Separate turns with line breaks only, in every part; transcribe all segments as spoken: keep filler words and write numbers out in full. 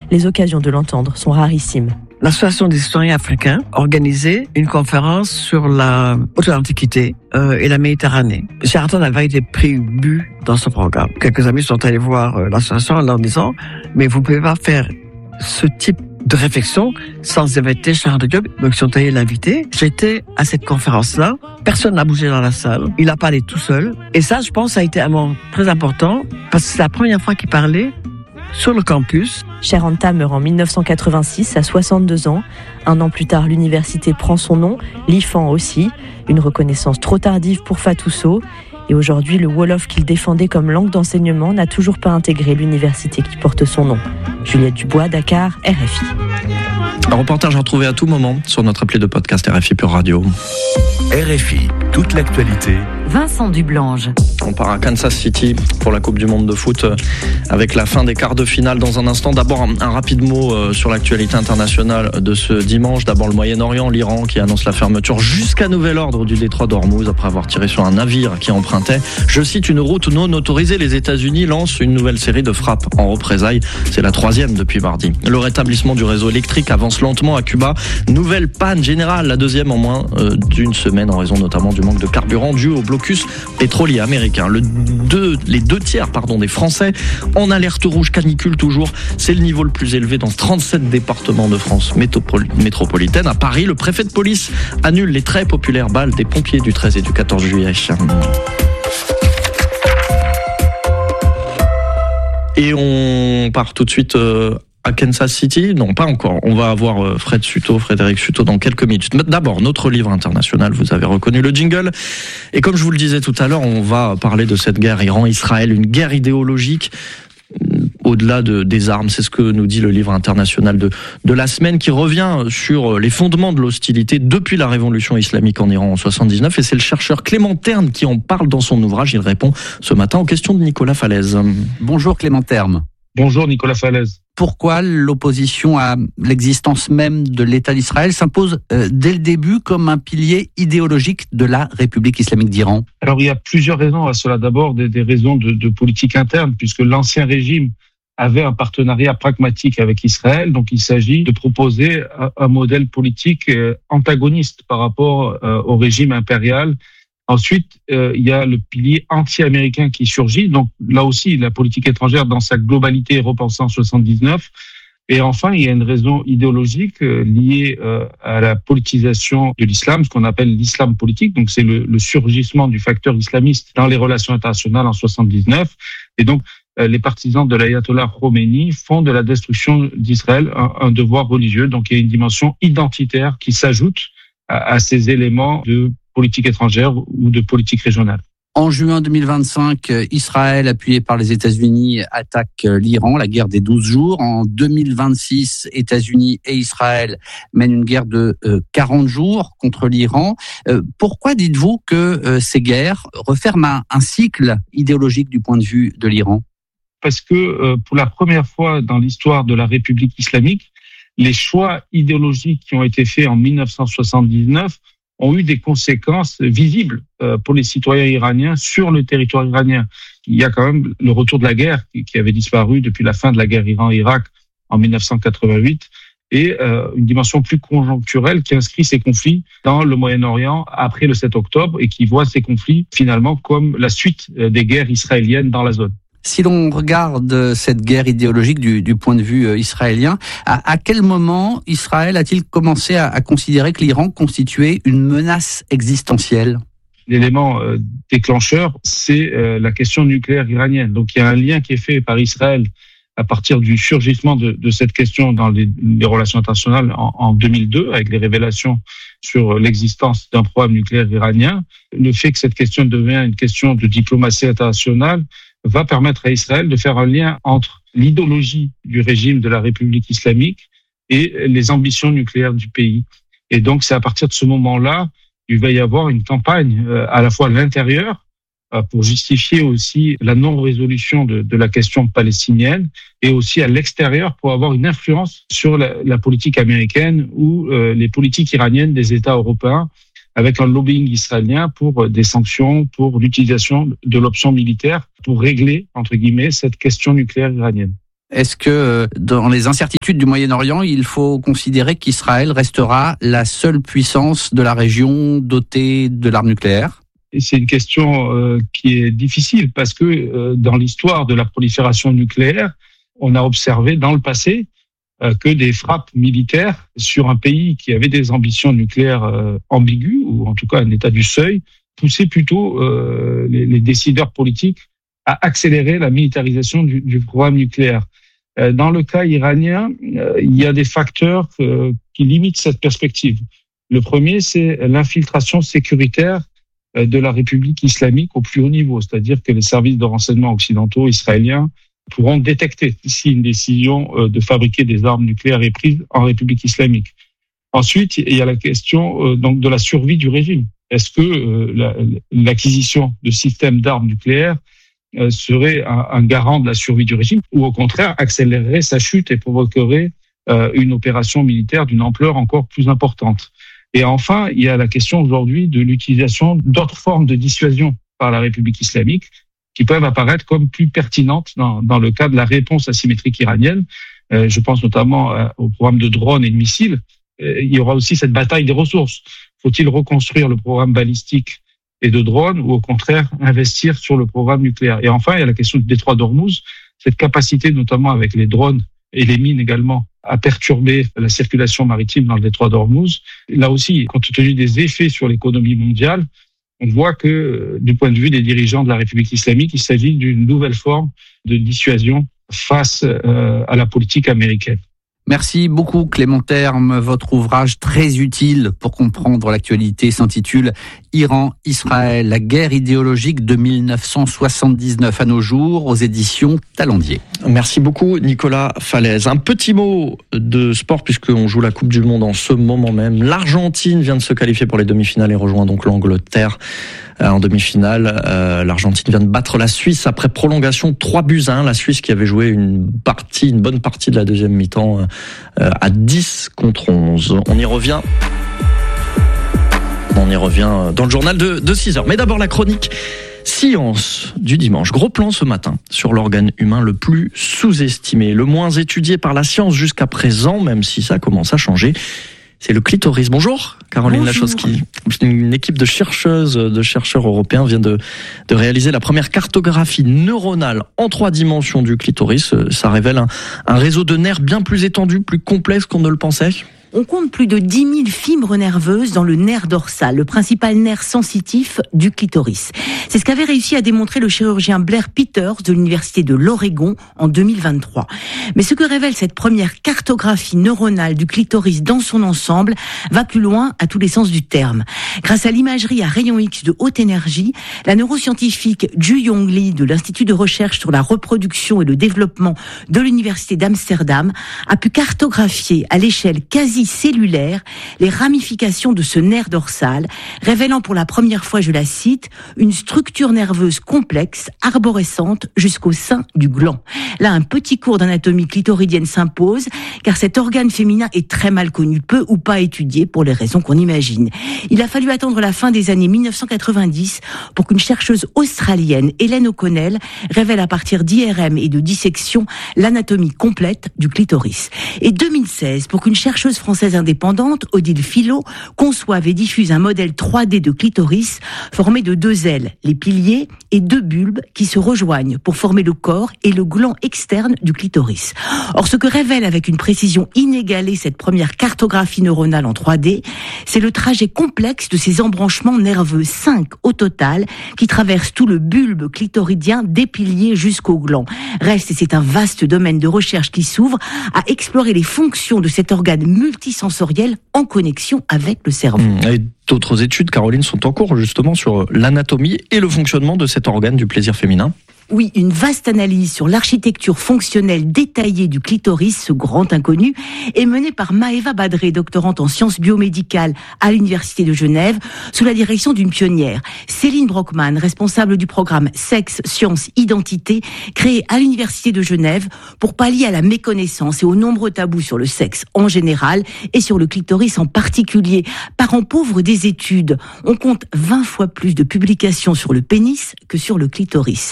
les occasions de l'entendre sont rarissimes.
L'Association des historiens africains organisait une conférence sur la haute antiquité euh, et la Méditerranée. Sheraton avait été pris but dans ce programme. Quelques amis sont allés voir euh, l'association en leur disant « Mais vous pouvez pas faire ce type de réflexion sans inviter Charles de Diop ». Donc ils sont allés l'inviter. J'étais à cette conférence-là. Personne n'a bougé dans la salle. Il a parlé tout seul. Et ça, je pense, ça a été un moment très important parce que c'est la première fois qu'il parlait sur le campus.
Cheikh Anta meurt en dix-neuf cent quatre-vingt-six à soixante-deux ans. Un an plus tard, l'université prend son nom, l'I F A N aussi. Une reconnaissance trop tardive pour Fatou Sow. Et aujourd'hui, le Wolof qu'il défendait comme langue d'enseignement n'a toujours pas intégré l'université qui porte son nom. Juliette Dubois, Dakar, R F I.
Un reportage retrouvé à tout moment sur notre appli de podcast R F I Pure Radio.
R F I, toute l'actualité.
Vincent Dublange.
On part à Kansas City pour la Coupe du Monde de foot avec la fin des quarts de finale dans un instant. D'abord, un, un rapide mot sur l'actualité internationale de ce dimanche. D'abord, le Moyen-Orient, l'Iran qui annonce la fermeture jusqu'à nouvel ordre du détroit d'Ormuz après avoir tiré sur un navire qui empruntait, je cite, une route non autorisée. Les États-Unis lancent une nouvelle série de frappes en représailles. C'est la troisième depuis mardi. Le rétablissement du réseau électrique avance lentement à Cuba. Nouvelle panne générale, la deuxième en moins euh, d'une semaine en raison notamment du manque de carburant dû au blocus pétrolier américain. Le deux, les deux tiers pardon, des Français en alerte rouge canicule toujours. C'est le niveau le plus élevé dans trente-sept départements de France métropolitaine. À Paris, le préfet de police annule les très populaires balles des pompiers du treize et du quatorze juillet. Et on part tout de suite euh, à Kansas City. Non, pas encore. On va avoir Fred Suto, Frédéric Suto dans quelques minutes. D'abord, notre livre international, vous avez reconnu le jingle. Et comme je vous le disais tout à l'heure, on va parler de cette guerre Iran-Israël, une guerre idéologique au-delà de, des armes. C'est ce que nous dit le livre international de, de la semaine qui revient sur les fondements de l'hostilité depuis la révolution islamique en Iran en soixante-dix-neuf. Et c'est le chercheur Clément Terme qui en parle dans son ouvrage. Il répond ce matin aux questions de Nicolas Falaise.
Bonjour Clément Terme.
Bonjour Nicolas Falaise.
Pourquoi l'opposition à l'existence même de l'État d'Israël s'impose euh, dès le début comme un pilier idéologique de la République islamique d'Iran ?
Alors il y a plusieurs raisons à cela. D'abord des, des raisons de, de politique interne, puisque l'ancien régime avait un partenariat pragmatique avec Israël, donc il s'agit de proposer un, un modèle politique euh, antagoniste par rapport euh, au régime impérial. Ensuite, euh, il y a le pilier anti-américain qui surgit. Donc là aussi, la politique étrangère dans sa globalité est repensée en soixante-dix-neuf. Et enfin, il y a une raison idéologique euh, liée euh, à la politisation de l'islam, ce qu'on appelle l'islam politique. Donc c'est le, le surgissement du facteur islamiste dans les relations internationales en soixante-dix-neuf. Et donc euh, les partisans de l'ayatollah Khomeini font de la destruction d'Israël un, un devoir religieux. Donc il y a une dimension identitaire qui s'ajoute à, à ces éléments de politique étrangère ou de politique régionale.
En juin deux mille vingt-cinq, Israël, appuyé par les États-Unis, attaque l'Iran, la guerre des douze jours. En deux mille vingt-six, États-Unis et Israël mènent une guerre de quarante jours contre l'Iran. Pourquoi dites-vous que ces guerres referment un, un cycle idéologique du point de vue de l'Iran ?
Parce que pour la première fois dans l'histoire de la République islamique, les choix idéologiques qui ont été faits en dix-neuf cent soixante-dix-neuf ont eu des conséquences visibles pour les citoyens iraniens sur le territoire iranien. Il y a quand même le retour de la guerre qui avait disparu depuis la fin de la guerre Iran-Irak en dix-neuf cent quatre-vingt-huit et une dimension plus conjoncturelle qui inscrit ces conflits dans le Moyen-Orient après le sept octobre et qui voit ces conflits finalement comme la suite des guerres israéliennes dans la zone.
Si l'on regarde cette guerre idéologique du, du point de vue israélien, à, à quel moment Israël a-t-il commencé à, à considérer que l'Iran constituait une menace existentielle ?
L'élément euh, déclencheur, c'est euh, la question nucléaire iranienne. Donc il y a un lien qui est fait par Israël à partir du surgissement de, de cette question dans les, les relations internationales en, en deux mille deux, avec les révélations sur l'existence d'un programme nucléaire iranien. Le fait que cette question devient une question de diplomatie internationale va permettre à Israël de faire un lien entre l'idéologie du régime de la République islamique et les ambitions nucléaires du pays. Et donc, c'est à partir de ce moment-là qu'il va y avoir une campagne à la fois à l'intérieur pour justifier aussi la non-résolution de, de la question palestinienne et aussi à l'extérieur pour avoir une influence sur la, la politique américaine ou euh, les politiques iraniennes des États européens avec un lobbying israélien pour des sanctions, pour l'utilisation de l'option militaire pour régler, entre guillemets, cette question nucléaire iranienne.
Est-ce que dans les incertitudes du Moyen-Orient, il faut considérer qu'Israël restera la seule puissance de la région dotée de l'arme nucléaire ?
Et c'est une question euh, qui est difficile parce que euh, dans l'histoire de la prolifération nucléaire, on a observé dans le passé euh, que des frappes militaires sur un pays qui avait des ambitions nucléaires euh, ambiguës, ou en tout cas un état du seuil, poussaient plutôt euh, les, les décideurs politiques à accélérer la militarisation du, du programme nucléaire. Euh, dans le cas iranien, euh, il y a des facteurs euh, qui limitent cette perspective. Le premier, c'est l'infiltration sécuritaire de la République islamique au plus haut niveau, c'est-à-dire que les services de renseignement occidentaux israéliens pourront détecter si une décision de fabriquer des armes nucléaires est prise en République islamique. Ensuite, il y a la question donc de la survie du régime. Est-ce que l'acquisition de systèmes d'armes nucléaires serait un garant de la survie du régime ou au contraire accélérerait sa chute et provoquerait une opération militaire d'une ampleur encore plus importante? Et enfin, il y a la question aujourd'hui de l'utilisation d'autres formes de dissuasion par la République islamique qui peuvent apparaître comme plus pertinentes dans, dans le cas de la réponse asymétrique iranienne. Euh, je pense notamment euh, au programme de drones et de missiles. Euh, il y aura aussi cette bataille des ressources. Faut-il reconstruire le programme balistique et de drones ou au contraire investir sur le programme nucléaire? Et enfin, il y a la question du détroit d'Ormuz, cette capacité notamment avec les drones et les mines également à perturber la circulation maritime dans le détroit d'Ormuz. Là aussi, compte tenu des effets sur l'économie mondiale, on voit que, du point de vue des dirigeants de la République islamique, il s'agit d'une nouvelle forme de dissuasion face euh, à la politique américaine.
Merci beaucoup Clément Terme. Votre ouvrage très utile pour comprendre l'actualité s'intitule « Iran, Israël, la guerre idéologique de mille neuf cent soixante-dix-neuf à nos jours » aux éditions Talendier.
Merci beaucoup Nicolas Falaise. Un petit mot de sport puisqu'on joue la Coupe du Monde en ce moment même. L'Argentine vient de se qualifier pour les demi-finales et rejoint donc l'Angleterre en demi-finale. Euh, L'Argentine vient de battre la Suisse après prolongation trois buts à un. La Suisse qui avait joué une partie, une bonne partie de la deuxième mi-temps euh, à dix contre onze. On y revient. On y revient dans le journal de, de six heures. Mais d'abord la chronique Science du dimanche. Gros plan ce matin sur l'organe humain le plus sous-estimé, le moins étudié par la science jusqu'à présent, même si ça commence à changer. C'est le clitoris. Bonjour, Caroline Lachowski. Une équipe de chercheuses, de chercheurs européens vient de, de réaliser la première cartographie neuronale en trois dimensions du clitoris. Ça révèle un, un réseau de nerfs bien plus étendu, plus complexe qu'on ne le pensait.
On compte plus de dix mille fibres nerveuses dans le nerf dorsal, le principal nerf sensitif du clitoris. C'est ce qu'avait réussi à démontrer le chirurgien Blair Peters de l'université de l'Oregon en deux mille vingt-trois. Mais ce que révèle cette première cartographie neuronale du clitoris dans son ensemble va plus loin à tous les sens du terme. Grâce à l'imagerie à rayons X de haute énergie, la neuroscientifique Ju Yong Lee de l'Institut de recherche sur la reproduction et le développement de l'université d'Amsterdam a pu cartographier à l'échelle quasi cellulaire les ramifications de ce nerf dorsal, révélant pour la première fois, je la cite, une structure nerveuse complexe, arborescente jusqu'au sein du gland. Là, un petit cours d'anatomie clitoridienne s'impose, car cet organe féminin est très mal connu, peu ou pas étudié pour les raisons qu'on imagine. Il a fallu attendre la fin des années mille neuf cent quatre-vingt-dix pour qu'une chercheuse australienne, Hélène O'Connell, révèle à partir d'I R M et de dissection l'anatomie complète du clitoris. Et deux mille seize, pour qu'une chercheuse française indépendante, Odile Philo, conçoive et diffuse un modèle trois D de clitoris formé de deux ailes, les piliers, et deux bulbes qui se rejoignent pour former le corps et le gland externe du clitoris. Or, ce que révèle avec une précision inégalée cette première cartographie neuronale en trois D, c'est le trajet complexe de ces embranchements nerveux, cinq au total, qui traversent tout le bulbe clitoridien des piliers jusqu'au gland. Reste, et c'est un vaste domaine de recherche qui s'ouvre, à explorer les fonctions de cet organe multisensoriel en connexion avec le cerveau.
Et d'autres études, Caroline, sont en cours justement sur l'anatomie et le fonctionnement de cet organe du plaisir féminin.
Oui, une vaste analyse sur l'architecture fonctionnelle détaillée du clitoris, ce grand inconnu, est menée par Maëva Badré, doctorante en sciences biomédicales à l'Université de Genève, sous la direction d'une pionnière, Céline Brockman, responsable du programme Sexe, Sciences, Identité, créé à l'Université de Genève pour pallier à la méconnaissance et aux nombreux tabous sur le sexe en général et sur le clitoris en particulier. Parent pauvre des études, on compte vingt fois plus de publications sur le pénis que sur le clitoris, qui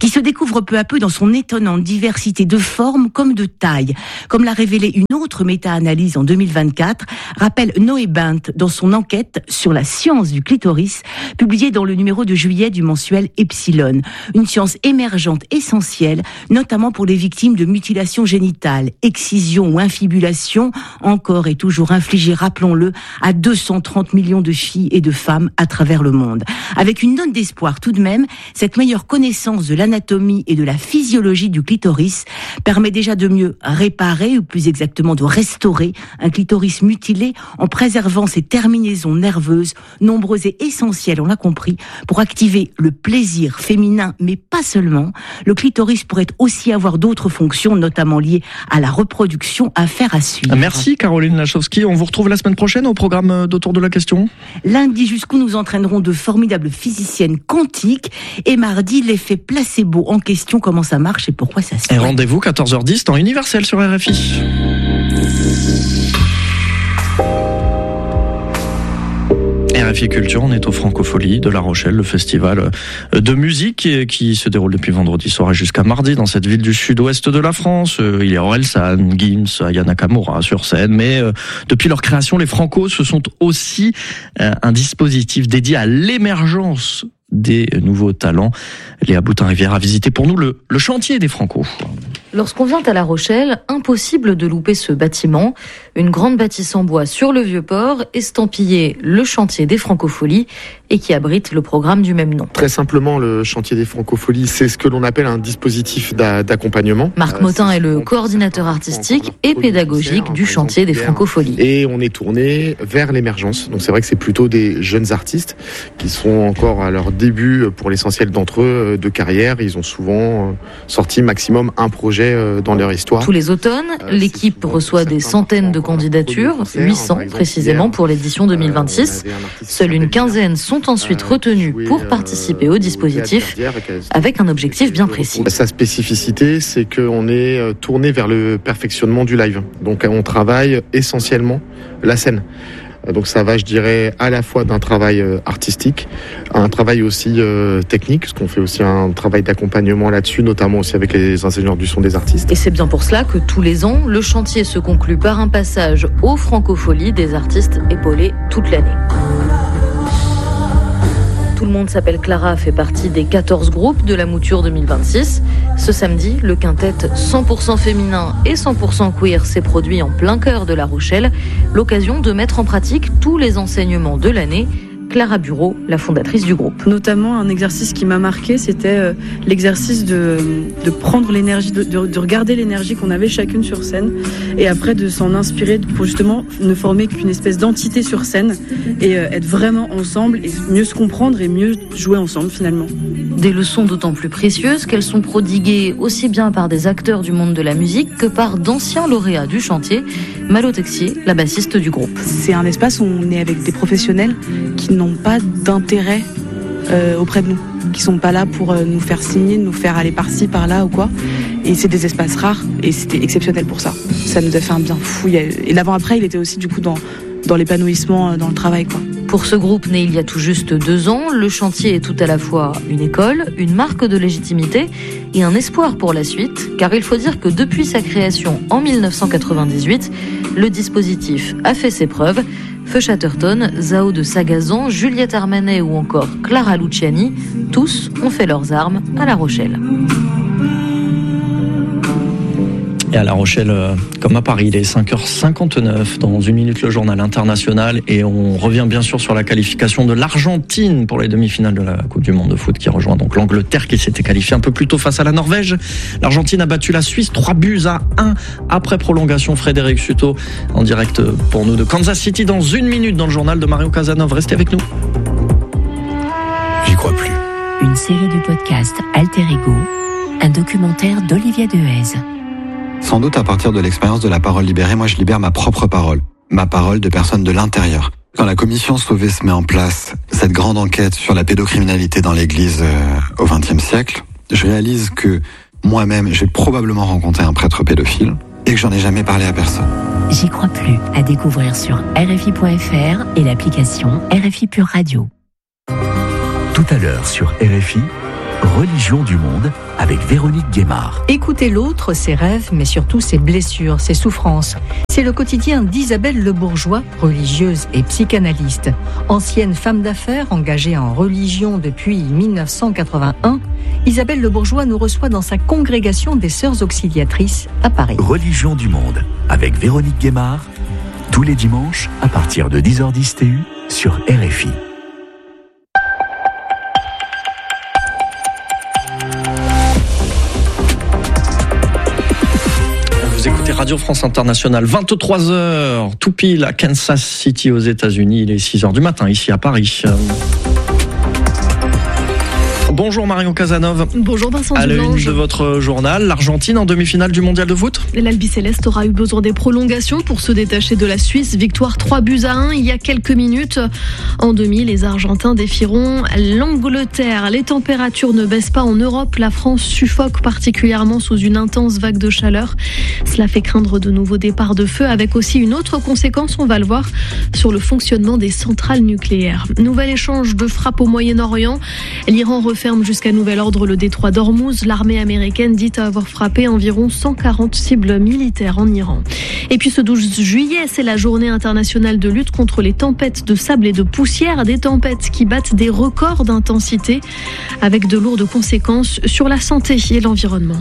qui se découvre peu à peu dans son étonnante diversité de formes comme de tailles. Comme l'a révélé une autre méta-analyse en deux mille vingt-quatre, rappelle Noé Bent dans son enquête sur la science du clitoris, publiée dans le numéro de juillet du mensuel Epsilon. Une science émergente essentielle, notamment pour les victimes de mutilations génitales, excision ou infibulation, encore et toujours infligées, rappelons-le, à deux cent trente millions de filles et de femmes à travers le monde. Avec une note d'espoir tout de même, cette meilleure connaissance de l'anatomie et de la physiologie du clitoris permet déjà de mieux réparer, ou plus exactement de restaurer, un clitoris mutilé en préservant ses terminaisons nerveuses, nombreuses et essentielles, on l'a compris, pour activer le plaisir féminin, mais pas seulement. Le clitoris pourrait aussi avoir d'autres fonctions, notamment liées à la reproduction, affaire à suivre.
Merci Caroline Lachowski. On vous retrouve la semaine prochaine au programme d'Autour de la question.
Lundi, jusqu'où nous entraînerons de formidables physiciennes quantiques. Et mardi, l'effet placebo en question, comment ça marche et pourquoi ça se fait.
Et rendez-vous quatorze heures dix, temps universel sur R F I. R F I Culture, on est au Francophonie de La Rochelle, le festival de musique qui se déroule depuis vendredi soir et jusqu'à mardi dans cette ville du sud-ouest de la France. Il y a Orelsan, Gims, Aya Nakamura sur scène, mais depuis leur création, les Francos, ce sont aussi un dispositif dédié à l'émergence des nouveaux talents. Léa Boutin-Rivière a visité pour nous le, le chantier des Francos.
Lorsqu'on vient à La Rochelle, impossible de louper ce bâtiment. Une grande bâtisse en bois sur le Vieux-Port, estampillé le chantier des Francopholies et qui abrite le programme du même nom.
Très simplement, le chantier des Francopholies, c'est ce que l'on appelle un dispositif d'a- d'accompagnement.
Marc Motin est le coordinateur artistique et pédagogique du chantier des Francopholies.
Et on est tourné vers l'émergence. Donc c'est vrai que c'est plutôt des jeunes artistes qui sont encore à leur début, pour l'essentiel d'entre eux, de carrière. Ils ont souvent sorti maximum un projet dans leur histoire.
Tous les automnes, l'équipe reçoit des centaines de candidatures, huit cents précisément pour l'édition deux mille vingt-six. Seule une quinzaine sont ensuite retenues pour participer au dispositif avec un objectif bien précis.
Sa spécificité, c'est qu'on est tourné vers le perfectionnement du live. Donc on travaille essentiellement la scène. Donc ça va, je dirais, à la fois d'un travail artistique, un travail aussi euh, technique, parce qu'on fait aussi un travail d'accompagnement là-dessus, notamment aussi avec les ingénieurs du son des artistes.
Et c'est bien pour cela que tous les ans, le chantier se conclut par un passage aux Francopholies des artistes épaulés toute l'année. Tout le monde s'appelle Clara fait partie des quatorze groupes de la mouture deux mille vingt-six. Ce samedi, le quintet cent pour cent féminin et cent pour cent queer s'est produit en plein cœur de La Rochelle. L'occasion de mettre en pratique tous les enseignements de l'année. Clara Bureau, la fondatrice du groupe.
Notamment, un exercice qui m'a marqué, c'était euh, l'exercice de, de prendre l'énergie, de, de, de regarder l'énergie qu'on avait chacune sur scène et après de s'en inspirer pour justement ne former qu'une espèce d'entité sur scène et euh, être vraiment ensemble et mieux se comprendre et mieux jouer ensemble finalement.
Des leçons d'autant plus précieuses qu'elles sont prodiguées aussi bien par des acteurs du monde de la musique que par d'anciens lauréats du chantier. Malo Texier, la bassiste du groupe.
C'est un espace où on est avec des professionnels qui n'ont pas d'intérêt euh, auprès de nous, qui sont pas là pour euh, nous faire signer, nous faire aller par-ci, par-là ou quoi. Et c'est des espaces rares et c'était exceptionnel pour ça. Ça nous a fait un bien fou. Et l'avant-après, il était aussi du coup dans, dans l'épanouissement, dans le travail, quoi.
Pour ce groupe né il y a tout juste deux ans, le chantier est tout à la fois une école, une marque de légitimité et un espoir pour la suite, car il faut dire que depuis sa création en dix-neuf cent quatre-vingt-dix-huit, le dispositif a fait ses preuves. Feu Chatterton, Zao de Sagazan, Juliette Armanet ou encore Clara Luciani, tous ont fait leurs armes à La Rochelle.
Et à La Rochelle, comme à Paris, il est cinq heures cinquante-neuf, dans une minute le journal international, et on revient bien sûr sur la qualification de l'Argentine pour les demi-finales de la Coupe du Monde de foot qui rejoint donc l'Angleterre qui s'était qualifiée un peu plus tôt face à la Norvège. L'Argentine a battu la Suisse trois buts à un après prolongation. Frédéric Suto en direct pour nous de Kansas City dans une minute dans le journal de Mario Casanov. Restez avec nous.
J'y crois plus.
Une série du podcast Alter Ego, un documentaire d'Olivier Dehaze.
Sans doute à partir de l'expérience de la parole libérée, moi je libère ma propre parole, ma parole de personne de l'intérieur. Quand la commission Sauvé se met en place, cette grande enquête sur la pédocriminalité dans l'église euh, au vingtième siècle, je réalise que moi-même j'ai probablement rencontré un prêtre pédophile et que j'en ai jamais parlé à personne.
J'y crois plus, à découvrir sur R F I point F R et l'application R F I Pure Radio.
Tout à l'heure sur R F I,
Religion du monde avec Véronique Guémard.
Écouter l'autre, ses rêves, mais surtout ses blessures, ses souffrances. C'est le quotidien d'Isabelle Le Bourgeois, religieuse et psychanalyste. Ancienne femme d'affaires engagée en religion depuis mille neuf cent quatre-vingt-un, Isabelle Le Bourgeois nous reçoit dans sa congrégation des Sœurs Auxiliatrices à Paris.
Religion du monde avec Véronique Guémard, tous les dimanches à partir de dix heures dix T U sur R F I.
Écoutez Radio France Internationale, vingt-trois heures, tout pile à Kansas City aux États-Unis. Il est six heures du matin ici à Paris. Bonjour Marion Casanov.
Bonjour Vincent
À la une
Dulange.
de votre journal, l'Argentine en demi-finale du mondial de foot.
L'Albiceleste aura eu besoin des prolongations pour se détacher de la Suisse. Victoire trois buts à un il y a quelques minutes. En demi, les Argentins défieront l'Angleterre. Les températures ne baissent pas en Europe. La France suffoque particulièrement sous une intense vague de chaleur. Cela fait craindre de nouveaux départs de feu avec aussi une autre conséquence, on va le voir, sur le fonctionnement des centrales nucléaires. Nouvel échange de frappes au Moyen-Orient. L'Iran referme jusqu'à nouvel ordre le détroit d'Ormuz. L'armée américaine dit avoir frappé environ cent quarante cibles militaires en Iran. Et puis ce douze juillet, c'est la journée internationale de lutte contre les tempêtes de sable et de poussière. Des tempêtes qui battent des records d'intensité avec de lourdes conséquences sur la santé et l'environnement.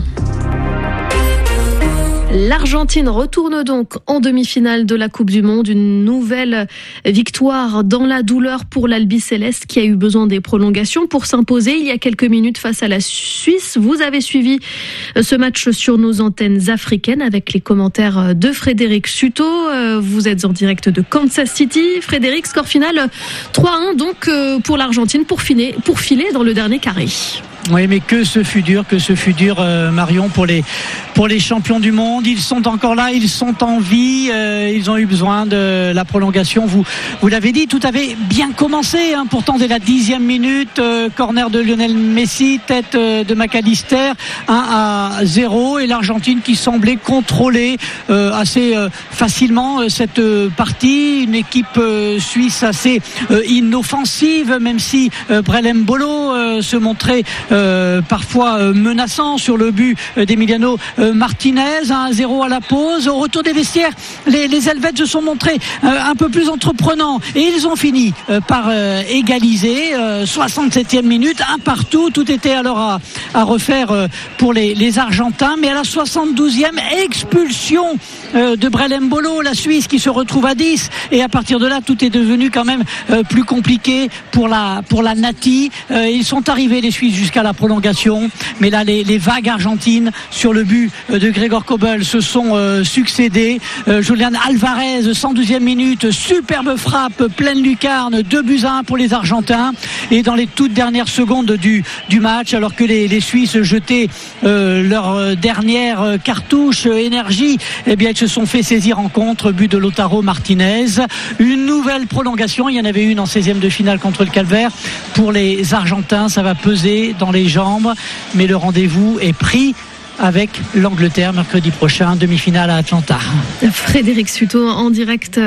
L'Argentine retourne donc en demi-finale de la Coupe du Monde. Une nouvelle victoire dans la douleur pour l'Albiceleste qui a eu besoin des prolongations pour s'imposer il y a quelques minutes face à la Suisse. Vous avez suivi ce match sur nos antennes africaines avec les commentaires de Frédéric Suto. Vous êtes en direct de Kansas City. Frédéric, score final trois à un donc pour l'Argentine pour filer, pour filer dans le dernier carré.
Oui, mais que ce fut dur, que ce fut dur, euh, Marion, pour les pour les champions du monde. Ils sont encore là, ils sont en vie, euh, ils ont eu besoin de la prolongation. Vous vous l'avez dit, tout avait bien commencé. Hein, pourtant, dès la dixième minute, euh, corner de Lionel Messi, tête euh, de McAllister, un à zéro, et l'Argentine qui semblait contrôler euh, assez euh, facilement euh, cette euh, partie. Une équipe euh, suisse assez euh, inoffensive, même si euh, Brelem Bolo euh, se montrait Euh, parfois euh, menaçant sur le but euh, d'Emiliano euh, Martinez. un à zéro à la pause. Au retour des vestiaires, les, les Helvètes se sont montrés euh, un peu plus entreprenants et ils ont fini euh, par euh, égaliser. euh, soixante-septième minute, un partout. Tout était alors à, à refaire euh, pour les, les Argentins, mais à la soixante-douzième, expulsion euh, de Brelem Bolo, la Suisse qui se retrouve à dix, et à partir de là tout est devenu quand même euh, plus compliqué pour la, pour la Nati. euh, ils sont arrivés les Suisses jusqu'à la prolongation, mais là les, les vagues argentines sur le but de Gregor Kobel se sont euh, succédées. euh, Julian Alvarez, cent douzième minute, superbe frappe, pleine lucarne, deux buts à un pour les Argentins, et dans les toutes dernières secondes du, du match, alors que les, les Suisses jetaient euh, leur dernière cartouche euh, énergie, eh bien ils se sont fait saisir en contre, but de Lautaro Martinez. Une nouvelle prolongation, il y en avait une en seizième de finale contre le Calvaire. Pour les Argentins, ça va peser dans les jambes, mais le rendez-vous est pris avec l'Angleterre mercredi prochain, demi-finale à Atlanta.
Frédéric Suto en direct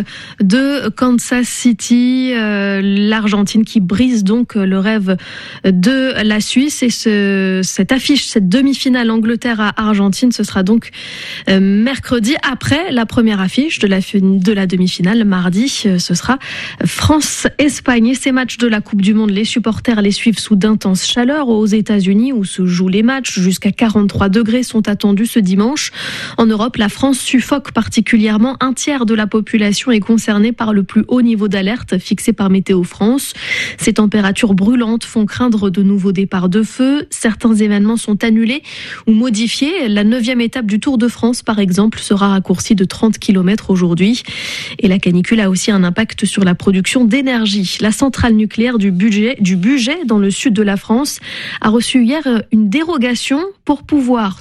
de Kansas City, euh, l'Argentine qui brise donc le rêve de la Suisse, et ce, cette affiche, cette demi-finale Angleterre à Argentine, ce sera donc euh, mercredi après la première affiche de la, de la demi-finale, mardi, ce sera France-Espagne. Et ces matchs de la Coupe du Monde, les supporters les suivent sous d'intenses chaleurs aux États-Unis où se jouent les matchs jusqu'à quarante-trois degrés sont attendus ce dimanche. En Europe, la France suffoque particulièrement. Un tiers de la population est concernée par le plus haut niveau d'alerte fixé par Météo France. Ces températures brûlantes font craindre de nouveaux départs de feu. Certains événements sont annulés ou modifiés. La neuvième étape du Tour de France, par exemple, sera raccourcie de trente kilomètres aujourd'hui. Et la canicule a aussi un impact sur la production d'énergie. La centrale nucléaire du budget, du budget dans le sud de la France a reçu hier une dérogation pour pouvoir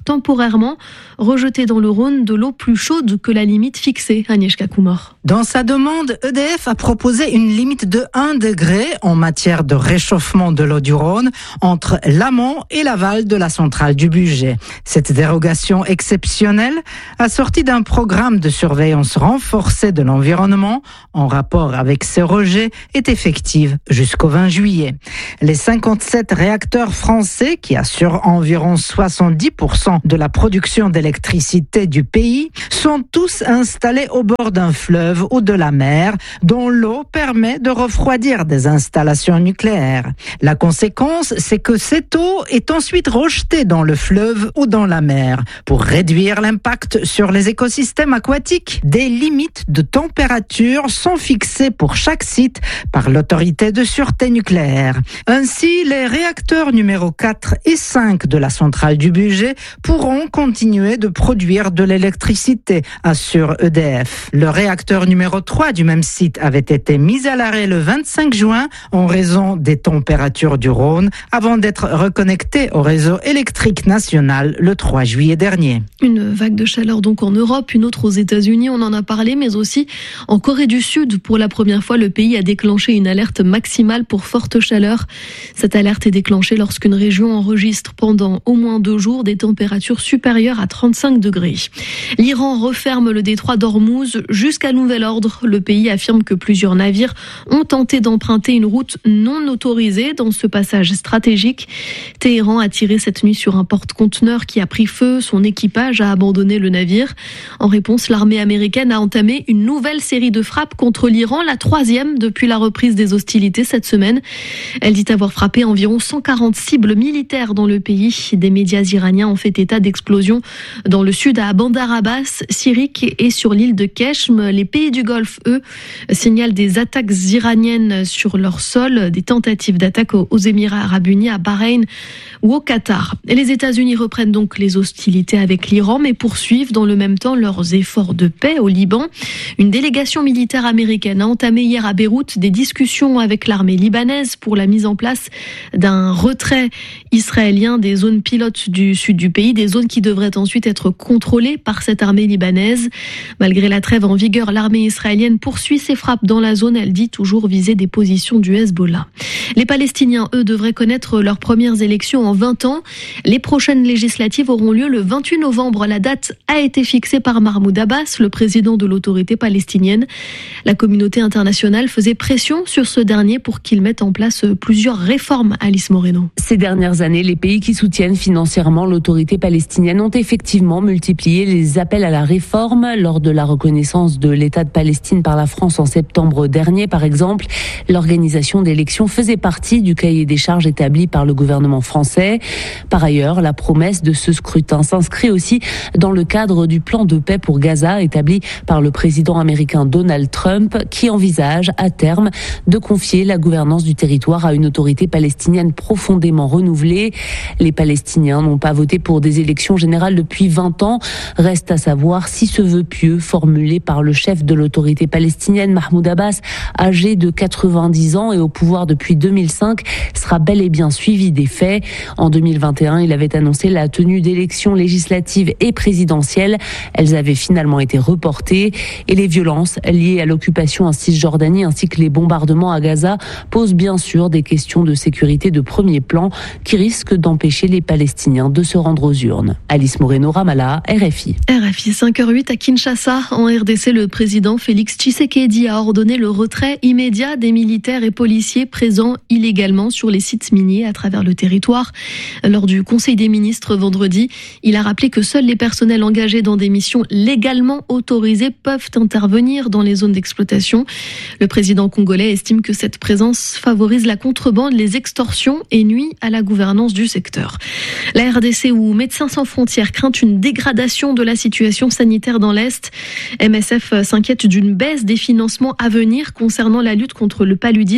temporairement rejeter dans le Rhône de l'eau plus chaude que la limite fixée. Agnieszka Kumor.
Dans sa demande, E D F a proposé une limite de un degré en matière de réchauffement de l'eau du Rhône entre l'amont et l'aval de la centrale du Bugey. Cette dérogation exceptionnelle, assortie d'un programme de surveillance renforcée de l'environnement en rapport avec ces rejets, est effective jusqu'au vingt juillet. Les cinquante-sept réacteurs français, qui assurent environ soixante-dix pour cent de la production d'électricité du pays, sont tous installés au bord d'un fleuve ou de la mer, dont l'eau permet de refroidir des installations nucléaires. La conséquence, c'est que cette eau est ensuite rejetée dans le fleuve ou dans la mer. Pour réduire l'impact sur les écosystèmes aquatiques, des limites de température sont fixées pour chaque site par l'autorité de sûreté nucléaire. Ainsi, les réacteurs numéro quatre et cinq de la centrale du Bugey pourront continuer de produire de l'électricité, assure E D F. Le réacteur numéro trois du même site avait été mis à l'arrêt le vingt-cinq juin en raison des températures du Rhône avant d'être reconnecté au réseau électrique national le trois juillet dernier.
Une vague de chaleur donc en Europe, une autre aux États-Unis, on en a parlé, mais aussi en Corée du Sud. Pour la première fois, le pays a déclenché une alerte maximale pour forte chaleur. Cette alerte est déclenchée lorsqu'une région enregistre pendant au moins deux jours des températures supérieures à trente-cinq degrés. L'Iran referme le détroit d'Ormuz jusqu'à nouvel ordre. Le pays affirme que plusieurs navires ont tenté d'emprunter une route non autorisée dans ce passage stratégique. Téhéran a tiré cette nuit sur un porte-conteneur qui a pris feu. Son équipage a abandonné le navire. En réponse, l'armée américaine a entamé une nouvelle série de frappes contre l'Iran, la troisième depuis la reprise des hostilités cette semaine. Elle dit avoir frappé environ cent quarante cibles militaires dans le pays. Des médias iraniens ont fait état d'explosions dans le sud à Bandar Abbas, Sirik et sur l'île de Keshm. Les pays du Golfe, eux, signalent des attaques iraniennes sur leur sol, des tentatives d'attaque aux Émirats arabes unis, à Bahreïn ou au Qatar. Et les États-Unis reprennent donc les hostilités avec l'Iran, mais poursuivent dans le même temps leurs efforts de paix au Liban. Une délégation militaire américaine a entamé hier à Beyrouth des discussions avec l'armée libanaise pour la mise en place d'un retrait israélien des zones pilotes du sud du pays, des zones qui devraient ensuite être contrôlées par cette armée libanaise. Malgré la trêve en vigueur, l'armée israélienne poursuit ses frappes dans la zone. Elle dit toujours viser des positions du Hezbollah. Les Palestiniens, eux, devraient connaître leurs premières élections en vingt ans. Les prochaines législatives auront lieu le vingt-huit novembre. La date a été fixée par Mahmoud Abbas, le président de l'autorité palestinienne. La communauté internationale faisait pression sur ce dernier pour qu'il mette en place plusieurs réformes. Alice Moreno.
Ces dernières années, les pays qui soutiennent financièrement l'autorité palestinienne ont effectivement multiplié les appels à la réforme. Lors de la reconnaissance de l'État de Palestine par la France en septembre dernier, par exemple, l'organisation d'élections faisait partie du cahier des charges établi par le gouvernement français. Par ailleurs, la promesse de ce scrutin s'inscrit aussi dans le cadre du plan de paix pour Gaza établi par le président américain Donald Trump, qui envisage à terme de confier la gouvernance du territoire à une autorité palestinienne profondément renouvelée. Les Palestiniens n'ont pas voté pour des élections générales depuis vingt ans. Reste à savoir si ce vœu pieux formulé par le chef de l'autorité palestinienne, Mahmoud Abbas, âgé de quatre-vingt-dix ans et au pouvoir depuis deux mille cinq, sera bel et bien suivi des faits. En deux mille vingt et un, il avait annoncé la tenue d'élections législatives et présidentielles. Elles avaient finalement été reportées et les violences liées à l'occupation en Cisjordanie ainsi que les bombardements à Gaza posent bien sûr des questions de sécurité de premier plan qui risquent d'empêcher les Palestiniens de se rendre aux urnes. Alice Moreno, Ramallah, R F I.
R F I, cinq heures huit à Kinshasa. En R D C, le président Félix Tshisekedi a ordonné le retrait immédiat des militaires et policiers présents illégalement sur les sites miniers à travers le territoire. Lors du Conseil des ministres vendredi, il a rappelé que seuls les personnels engagés dans des missions légalement autorisées peuvent intervenir dans les zones d'exploitation. Le président congolais estime que cette présence favorise la contrebande, les extorsions et nuit à la gouvernance du secteur. La R D C ou Médecins sans frontières craint une dégradation de la situation sanitaire dans l'Est. M S F s'inquiète d'une baisse des financements à venir concernant la lutte contre le paludisme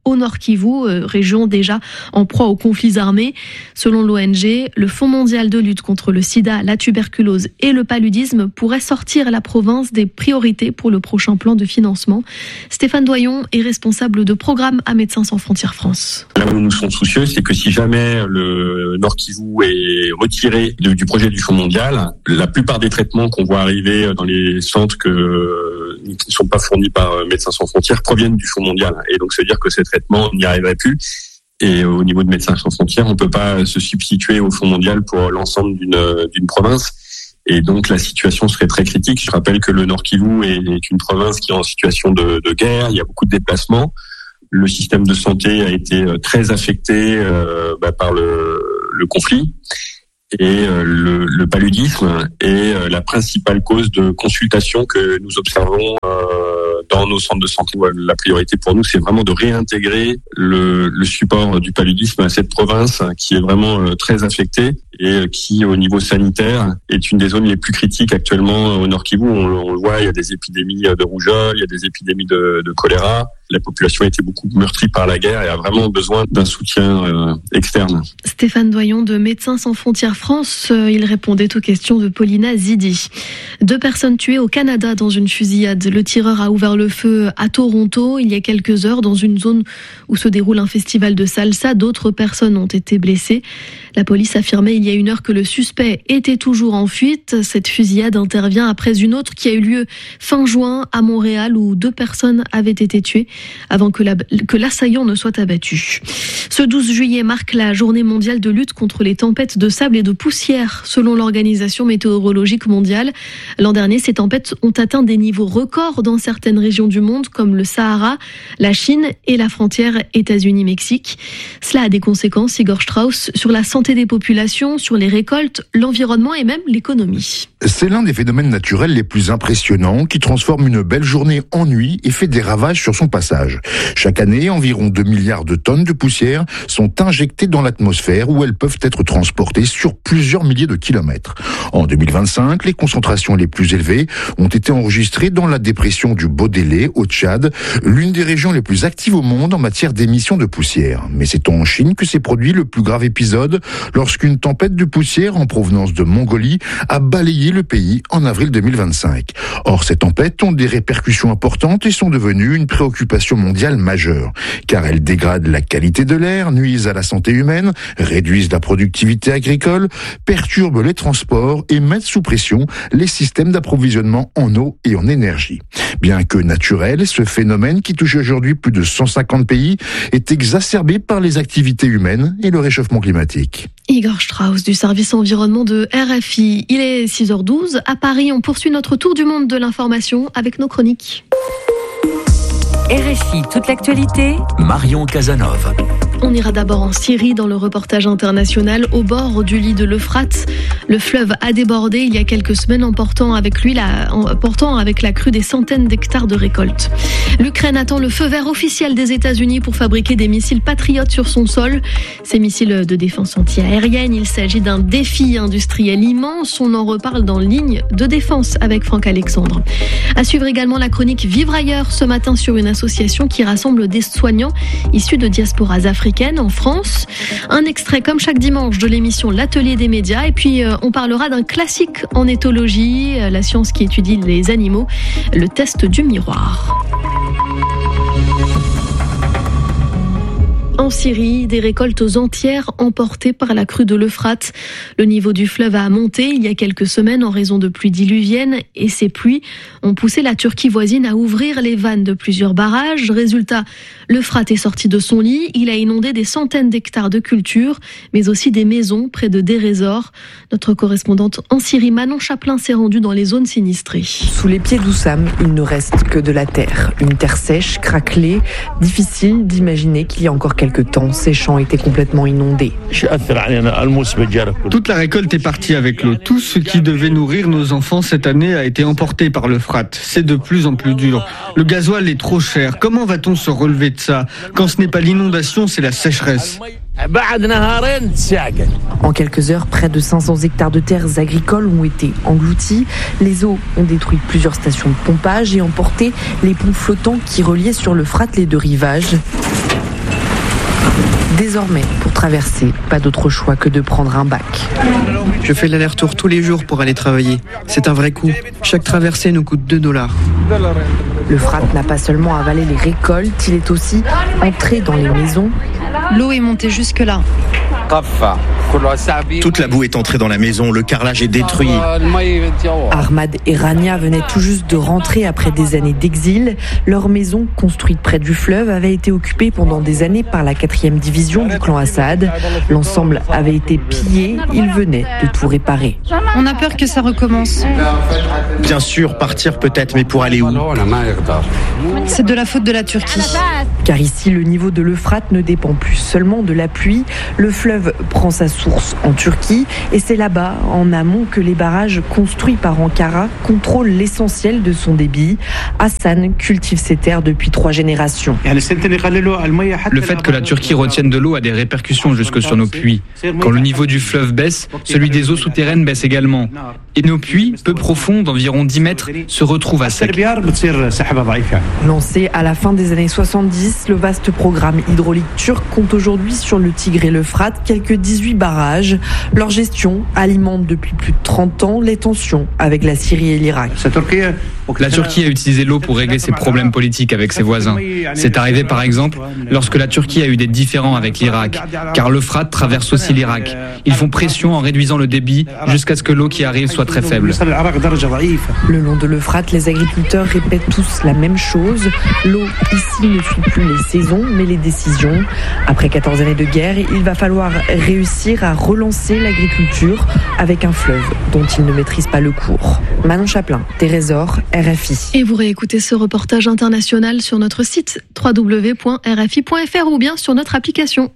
au Nord Kivu, région déjà en proie aux conflits armés. Selon l'O N G, le Fonds mondial de lutte contre le sida, la tuberculose et le paludisme pourrait sortir la province des priorités pour le prochain plan de financement. Stéphane Doyon est responsable de programme à Médecins sans frontières France.
Là où nous sommes soucieux, c'est que si jamais le Nord Kivu est retiré de, du projet du Fonds mondial, la plupart des traitements qu'on voit arriver dans les centres que, qui ne sont pas fournis par Médecins sans frontières proviennent du Fonds mondial. Et donc, ça veut dire que ces traitements n'y arriveraient plus. Et au niveau de Médecins sans frontières, on ne peut pas se substituer au Fonds mondial pour l'ensemble d'une, d'une province. Et donc, la situation serait très critique. Je rappelle que le Nord Kivu est, est une province qui est en situation de, de guerre. Il y a beaucoup de déplacements. Le système de santé a été très affecté euh, bah, par le, le conflit. Et euh, le, le paludisme est euh, la principale cause de consultation que nous observons euh, dans nos centres de santé. La priorité pour nous, c'est vraiment de réintégrer le, le support du paludisme à cette province qui est vraiment euh, très affectée et qui, au niveau sanitaire, est une des zones les plus critiques actuellement au Nord Kivu. On, on le voit, il y a des épidémies de rougeole, il y a des épidémies de, de choléra. La population a été beaucoup meurtrie par la guerre et a vraiment besoin d'un soutien euh, externe.
Stéphane Doyon de Médecins sans frontières France, euh, il répondait aux questions de Paulina Zidi. Deux personnes tuées au Canada dans une fusillade. Le tireur a ouvert le feu à Toronto il y a quelques heures dans une zone où se déroule un festival de salsa. D'autres personnes ont été blessées. La police affirmait il y a une heure que le suspect était toujours en fuite. Cette fusillade intervient après une autre qui a eu lieu fin juin à Montréal où deux personnes avaient été tuées avant que, la, que l'assaillant ne soit abattu. Ce douze juillet marque la journée mondiale de lutte contre les tempêtes de sable et de poussière. Selon l'Organisation météorologique mondiale, l'an dernier, ces tempêtes ont atteint des niveaux records dans certaines régions du monde comme le Sahara, la Chine et la frontière États-Unis-Mexique. Cela a des conséquences, Igor Strauss, sur la santé des populations, sur les récoltes, l'environnement et même l'économie.
C'est l'un des phénomènes naturels les plus impressionnants qui transforme une belle journée en nuit et fait des ravages sur son passage. Chaque année, environ deux milliards de tonnes de poussière sont injectées dans l'atmosphère où elles peuvent être transportées sur plusieurs milliers de kilomètres. En deux mille vingt-cinq, les concentrations les plus élevées ont été enregistrées dans la dépression du Baudélé au Tchad, l'une des régions les plus actives au monde en matière d'émissions de poussière. Mais c'est en Chine que s'est produit le plus grave épisode lorsqu'une tempête de poussière en provenance de Mongolie a balayé le pays en avril deux mille vingt-cinq. Or, ces tempêtes ont des répercussions importantes et sont devenues une préoccupation mondiale majeure, car elles dégradent la qualité de l'air, nuisent à la santé humaine, réduisent la productivité agricole, perturbent les transports et mettent sous pression les systèmes d'approvisionnement en eau et en énergie. Bien que naturel, ce phénomène qui touche aujourd'hui plus de cent cinquante pays est exacerbé par les activités humaines et le réchauffement climatique.
Igor Strauss du service environnement de R F I. Il est six heures douze. À Paris, on poursuit notre tour du monde de l'information avec nos chroniques.
R F I, toute l'actualité.
Marion Casanov.
On ira d'abord en Syrie dans le reportage international au bord du lit de l'Euphrate. Le fleuve a débordé il y a quelques semaines emportant avec lui la, emportant avec la crue des centaines d'hectares de récoltes. L'Ukraine attend le feu vert officiel des États-Unis pour fabriquer des missiles patriotes sur son sol. Ces missiles de défense anti-aérienne, il s'agit d'un défi industriel immense. On en reparle dans Ligne de défense avec Franck Alexandre. À suivre également la chronique Vivre ailleurs ce matin sur une association qui rassemble des soignants issus de diasporas africaines en France. Un extrait comme chaque dimanche de l'émission L'Atelier des médias et puis euh, on parlera d'un classique en éthologie, euh, la science qui étudie les animaux, le test du miroir. En Syrie, des récoltes entières emportées par la crue de l'Euphrate. Le niveau du fleuve a monté il y a quelques semaines en raison de pluies diluviennes et ces pluies ont poussé la Turquie voisine à ouvrir les vannes de plusieurs barrages. Résultat, l'Euphrate est sorti de son lit. Il a inondé des centaines d'hectares de cultures, mais aussi des maisons près de Deir ez-Zor. Notre correspondante en Syrie, Manon Chaplin, s'est rendue dans les zones sinistrées.
Sous les pieds d'Oussam, il ne reste que de la terre. Une terre sèche, craquelée, difficile d'imaginer qu'il y a encore quelques temps, ces champs étaient complètement inondés.
Toute la récolte est partie avec l'eau. Tout ce qui devait nourrir nos enfants cette année a été emporté par l'Euphrate. C'est de plus en plus dur. Le gasoil est trop cher. Comment va-t-on se relever de ça? Quand ce n'est pas l'inondation, c'est la sécheresse.
En quelques heures, près de cinq cents hectares de terres agricoles ont été engloutis. Les eaux ont détruit plusieurs stations de pompage et emporté les ponts flottants qui reliaient sur l'Euphrate les deux rivages. Désormais, pour traverser, pas d'autre choix que de prendre un bac.
Je fais l'aller-retour tous les jours pour aller travailler. C'est un vrai coût. Chaque traversée nous coûte deux dollars.
L'Euphrate n'a pas seulement avalé les récoltes, il est aussi entré dans les maisons.
L'eau est montée jusque-là.
Toute la boue est entrée dans la maison, le carrelage est détruit.
Ahmad et Rania venaient tout juste de rentrer après des années d'exil. Leur maison, construite près du fleuve, avait été occupée pendant des années par la quatrième division du clan Assad. L'ensemble avait été pillé, ils venaient de tout réparer.
On a peur que ça recommence.
Bien sûr, partir peut-être, mais pour aller où?
C'est de la faute de la Turquie.
Car ici, le niveau de l'Euphrate ne dépend plus seulement de la pluie. Le fleuve prend sa source en Turquie et c'est là-bas, en amont, que les barrages construits par Ankara contrôlent l'essentiel de son débit. Hassan cultive ses terres depuis trois générations.
Le fait que la Turquie retienne de l'eau a des répercussions jusque sur nos puits. Quand le niveau du fleuve baisse, celui des eaux souterraines baisse également. Et nos puits, peu profonds, d'environ dix mètres, se retrouvent à sec.
Lancé à la fin des années soixante-dix, le vaste programme hydraulique turc compte aujourd'hui sur le Tigre et l'Euphrate quelques dix-huit barrages. Leur gestion alimente depuis plus de trente ans les tensions avec la Syrie et l'Irak.
La Turquie a utilisé l'eau pour régler ses problèmes politiques avec ses voisins. C'est arrivé par exemple lorsque la Turquie a eu des différends avec l'Irak, car l'Euphrate traverse aussi l'Irak. Ils font pression en réduisant le débit jusqu'à ce que l'eau qui arrive soit très faible.
Le long de l'Euphrate, les agriculteurs répètent tous la même chose. L'eau ici ne suit plus les saisons, mais les décisions. Après quatorze années de guerre, il va falloir réussir à relancer l'agriculture avec un fleuve dont ils ne maîtrisent pas le cours. Manon Chaplin, Térésor, R F I.
Et vous réécoutez ce reportage international sur notre site w w w point r f i point f r ou bien sur notre application.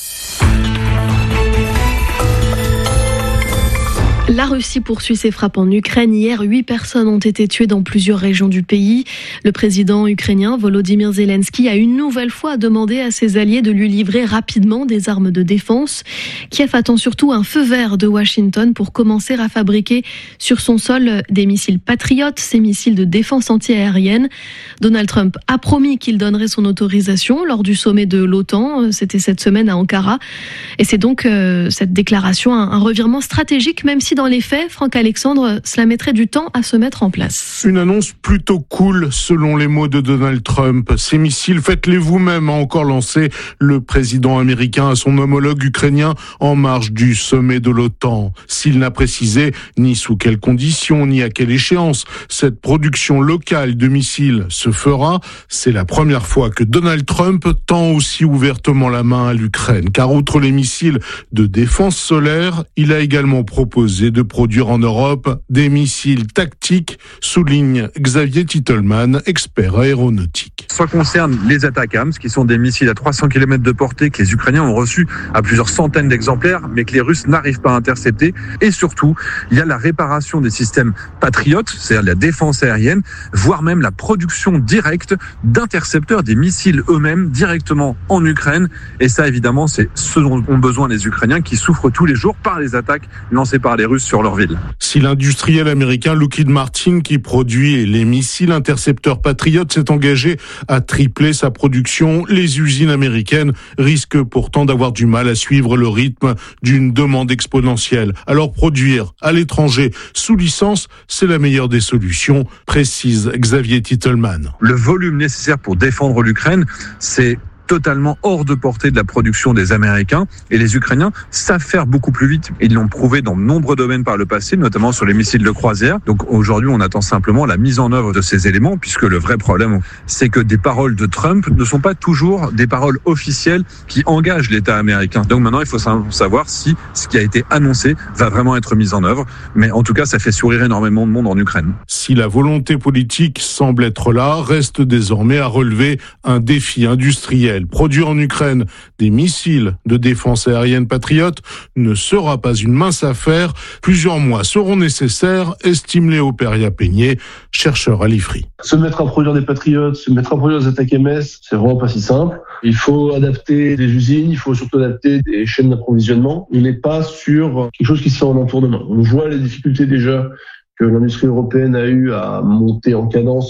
La Russie poursuit ses frappes en Ukraine. Hier, huit personnes ont été tuées dans plusieurs régions du pays. Le président ukrainien Volodymyr Zelensky a une nouvelle fois demandé à ses alliés de lui livrer rapidement des armes de défense. Kiev attend surtout un feu vert de Washington pour commencer à fabriquer sur son sol des missiles Patriot, ces missiles de défense anti-aérienne. Donald Trump a promis qu'il donnerait son autorisation lors du sommet de l'OTAN. C'était cette semaine à Ankara. Et c'est donc euh, cette déclaration un, un revirement stratégique, même si dans les faits, Franck Alexandre, cela mettrait du temps à se mettre en place.
Une annonce plutôt cool, selon les mots de Donald Trump. Ces missiles, faites-les vous-même, a encore lancé le président américain à son homologue ukrainien en marge du sommet de l'OTAN. S'il n'a précisé ni sous quelles conditions, ni à quelle échéance cette production locale de missiles se fera, c'est la première fois que Donald Trump tend aussi ouvertement la main à l'Ukraine. Car outre les missiles de défense solaire, il a également proposé de produire en Europe des missiles tactiques, souligne Xavier Titelman, expert aéronautique.
Ça concerne les Atacams, qui sont des missiles à trois cents kilomètres de portée que les Ukrainiens ont reçus à plusieurs centaines d'exemplaires, mais que les Russes n'arrivent pas à intercepter. Et surtout, il y a la réparation des systèmes Patriot, c'est-à-dire la défense aérienne, voire même la production directe d'intercepteurs des missiles eux-mêmes directement en Ukraine. Et ça, évidemment, c'est ce dont ont besoin les Ukrainiens qui souffrent tous les jours par les attaques lancées par les Russes sur leur ville.
Si l'industriel américain Lockheed Martin, qui produit les missiles intercepteurs Patriot, s'est engagé à tripler sa production, les usines américaines risquent pourtant d'avoir du mal à suivre le rythme d'une demande exponentielle. Alors produire à l'étranger sous licence, c'est la meilleure des solutions, précise Xavier Titelman.
Le volume nécessaire pour défendre l'Ukraine, c'est totalement hors de portée de la production des Américains, et les Ukrainiens savent faire beaucoup plus vite. Ils l'ont prouvé dans de nombreux domaines par le passé, notamment sur les missiles de croisière. Donc aujourd'hui, on attend simplement la mise en œuvre de ces éléments, puisque le vrai problème, c'est que des paroles de Trump ne sont pas toujours des paroles officielles qui engagent l'État américain. Donc maintenant, il faut savoir si ce qui a été annoncé va vraiment être mis en œuvre. Mais en tout cas, ça fait sourire énormément de monde en Ukraine.
Si la volonté politique semble être là, reste désormais à relever un défi industriel. Produire en Ukraine des missiles de défense aérienne patriote ne sera pas une mince affaire. Plusieurs mois seront nécessaires, estime Léo Peria-Peigné, chercheur à l'I F R I.
Se mettre à produire des patriotes, se mettre à produire des attaques M S, c'est vraiment pas si simple. Il faut adapter des usines, il faut surtout adapter des chaînes d'approvisionnement. On n'est pas sur quelque chose qui se fait en un tour de main. On voit les difficultés déjà que l'industrie européenne a eu à monter en cadence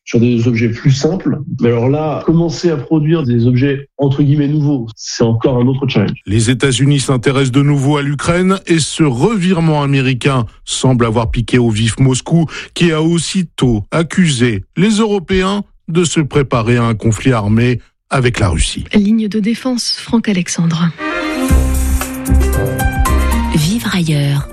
sur des objets plus simples. Mais alors là, commencer à produire des objets entre guillemets nouveaux, c'est encore un autre challenge.
Les États-Unis s'intéressent de nouveau à l'Ukraine et ce revirement américain semble avoir piqué au vif Moscou, qui a aussitôt accusé les Européens de se préparer à un conflit armé avec la Russie.
Ligne de défense, Franck Alexandre.
Vivre ailleurs.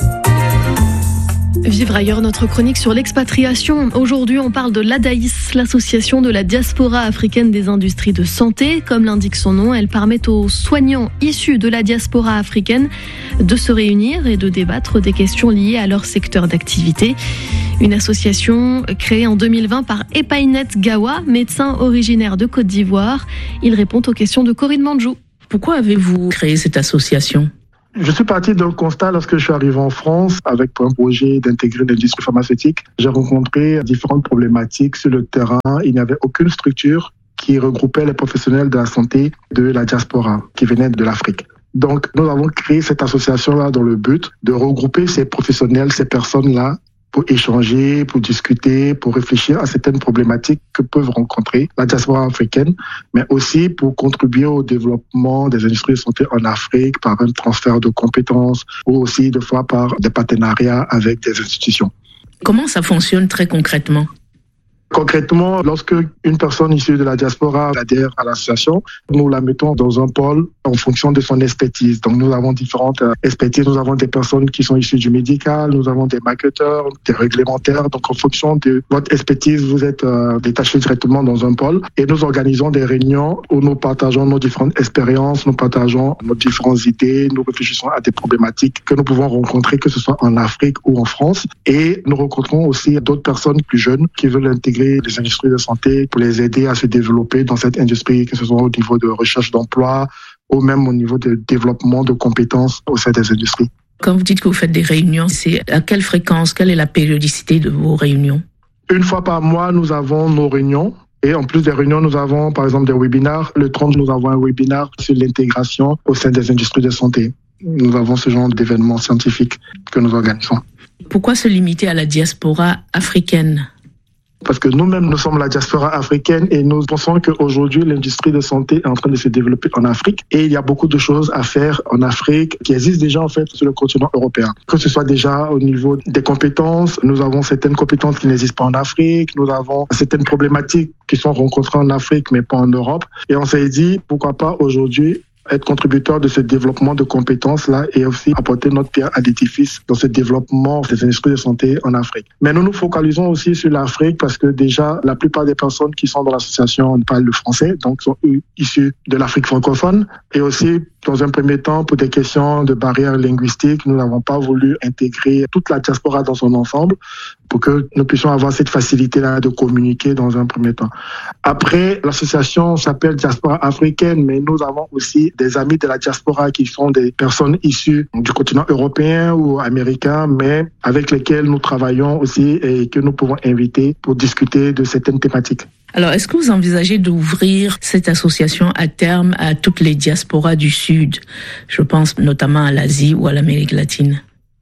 Vivre ailleurs, notre chronique sur l'expatriation. Aujourd'hui, on parle de l'A D A I S, l'association de la diaspora africaine des industries de santé. Comme l'indique son nom, elle permet aux soignants issus de la diaspora africaine de se réunir et de débattre des questions liées à leur secteur d'activité. Une association créée en deux mille vingt par Epainet Gawa, médecin originaire de Côte d'Ivoire. Il répond aux questions de Corinne Mandjou.
Pourquoi avez-vous créé cette association ?
Je suis parti d'un constat lorsque je suis arrivé en France avec pour un projet d'intégrer l'industrie pharmaceutique. J'ai rencontré différentes problématiques sur le terrain. Il n'y avait aucune structure qui regroupait les professionnels de la santé de la diaspora qui venaient de l'Afrique. Donc, nous avons créé cette association-là dans le but de regrouper ces professionnels, ces personnes-là, pour échanger, pour discuter, pour réfléchir à certaines problématiques que peuvent rencontrer la diaspora africaine, mais aussi pour contribuer au développement des industries de santé en Afrique par un transfert de compétences ou aussi de fois par des partenariats avec des institutions.
Comment ça fonctionne très concrètement ?
Concrètement, lorsque une personne issue de la diaspora adhère à l'association, nous la mettons dans un pôle en fonction de son expertise. Donc nous avons différentes expertises. Nous avons des personnes qui sont issues du médical, nous avons des marketeurs, des réglementaires. Donc en fonction de votre expertise, vous êtes euh, détaché directement dans un pôle. Et nous organisons des réunions où nous partageons nos différentes expériences, nous partageons nos différentes idées, nous réfléchissons à des problématiques que nous pouvons rencontrer, que ce soit en Afrique ou en France. Et nous rencontrons aussi d'autres personnes plus jeunes qui veulent intégrer les industries de santé pour les aider à se développer dans cette industrie, que ce soit au niveau de recherche d'emploi ou même au niveau de développement de compétences au sein des industries.
Quand vous dites que vous faites des réunions, c'est à quelle fréquence, quelle est la périodicité de vos réunions ?
Une fois par mois, nous avons nos réunions. Et en plus des réunions, nous avons par exemple des webinaires. Le trente, nous avons un webinaire sur l'intégration au sein des industries de santé. Nous avons ce genre d'événements scientifiques que nous organisons.
Pourquoi se limiter à la diaspora africaine ?
Parce que nous-mêmes, nous sommes la diaspora africaine et nous pensons qu'aujourd'hui, l'industrie de santé est en train de se développer en Afrique et il y a beaucoup de choses à faire en Afrique qui existent déjà en fait sur le continent européen. Que ce soit déjà au niveau des compétences, nous avons certaines compétences qui n'existent pas en Afrique, nous avons certaines problématiques qui sont rencontrées en Afrique mais pas en Europe. Et on s'est dit, pourquoi pas aujourd'hui être contributeur de ce développement de compétences-là et aussi apporter notre pierre à l'édifice dans ce développement des industries de santé en Afrique. Mais nous nous focalisons aussi sur l'Afrique parce que déjà, la plupart des personnes qui sont dans l'association parlent le français, donc sont issues de l'Afrique francophone. Et aussi, dans un premier temps, pour des questions de barrières linguistiques, nous n'avons pas voulu intégrer toute la diaspora dans son ensemble pour que nous puissions avoir cette facilité-là de communiquer dans un premier temps. Après, l'association s'appelle Diaspora africaine, mais nous avons aussi des amis de la diaspora qui sont des personnes issues du continent européen ou américain, mais avec lesquels nous travaillons aussi et que nous pouvons inviter pour discuter de certaines thématiques.
Alors, est-ce que vous envisagez d'ouvrir cette association à terme à toutes les diasporas du Sud ? Je pense notamment à l'Asie ou à l'Amérique latine.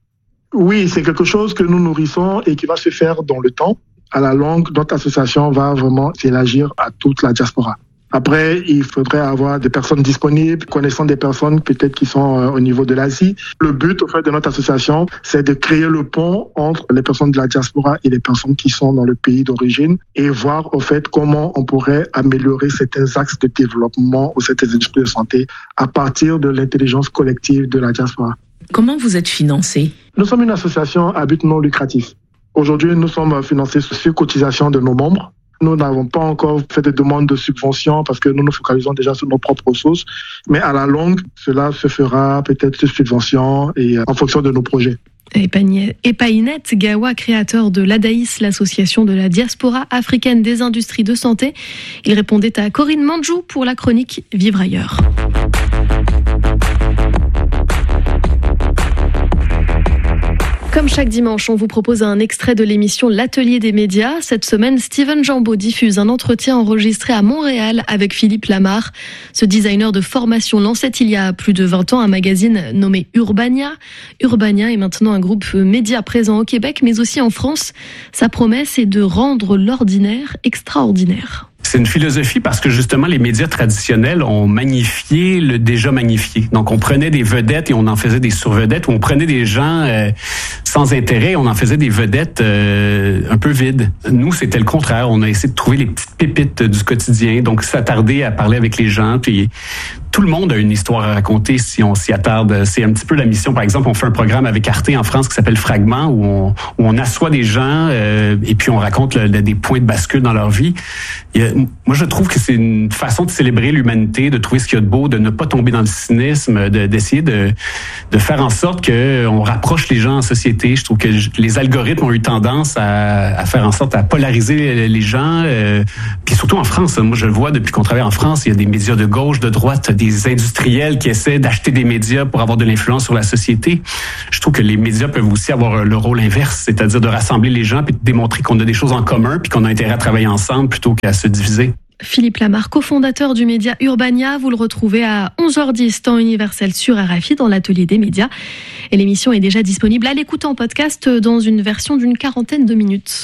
Oui, c'est quelque chose que nous nourrissons et qui va se faire dans le temps. À la longue, notre association va vraiment s'élargir à toute la diaspora. Après, il faudrait avoir des personnes disponibles, connaissant des personnes peut-être qui sont euh, au niveau de l'Asie. Le but, au fait, de notre association, c'est de créer le pont entre les personnes de la diaspora et les personnes qui sont dans le pays d'origine et voir, au fait, comment on pourrait améliorer certains axes de développement ou certaines industries de santé à partir de l'intelligence collective de la diaspora.
Comment vous êtes financé ?
Nous sommes une association à but non lucratif. Aujourd'hui, nous sommes financés sur cotisation de nos membres. Nous n'avons pas encore fait de demande de subvention parce que nous nous focalisons déjà sur nos propres ressources. Mais à la longue, cela se fera peut-être sur subvention et en fonction de nos projets.
Epainet Gawa, créateur de l'A D A I S, l'association de la diaspora africaine des industries de santé. Il répondait à Corinne Mandjou pour la chronique Vivre ailleurs. Comme chaque dimanche, on vous propose un extrait de l'émission L'Atelier des médias. Cette semaine, Steven Jambeau diffuse un entretien enregistré à Montréal avec Philippe Lamarre. Ce designer de formation lançait il y a plus de vingt ans un magazine nommé Urbania. Urbania est maintenant un groupe média présent au Québec, mais aussi en France. Sa promesse est de rendre l'ordinaire extraordinaire.
C'est une philosophie parce que justement les médias traditionnels ont magnifié le déjà magnifié. Donc on prenait des vedettes et on en faisait des survedettes, ou on prenait des gens euh, sans intérêt et on en faisait des vedettes euh, un peu vides. Nous, c'était le contraire. On a essayé de trouver les petites pépites du quotidien, donc s'attarder à parler avec les gens. Puis tout le monde a une histoire à raconter si on s'y attarde. C'est un petit peu la mission. Par exemple, on fait un programme avec Arte en France qui s'appelle Fragment, où on, où on assoit des gens euh, et puis on raconte le, le, des points de bascule dans leur vie. Il y a, moi, je trouve que c'est une façon de célébrer l'humanité, de trouver ce qu'il y a de beau, de ne pas tomber dans le cynisme, de, d'essayer de, de faire en sorte que on rapproche les gens en société. Je trouve que les algorithmes ont eu tendance à, à faire en sorte à polariser les gens. Euh, puis surtout en France, moi, je le vois depuis qu'on travaille en France, il y a des médias de gauche, de droite, des industriels qui essaient d'acheter des médias pour avoir de l'influence sur la société. Je trouve que les médias peuvent aussi avoir le rôle inverse, c'est-à-dire de rassembler les gens puis de démontrer qu'on a des choses en commun puis qu'on a intérêt à travailler ensemble plutôt qu'à se diviser.
Philippe Lamarre, cofondateur du média Urbania, vous le retrouvez à onze heures dix, temps universel sur R F I dans l'Atelier des médias. Et l'émission est déjà disponible à l'écoute en podcast dans une version d'une quarantaine de minutes.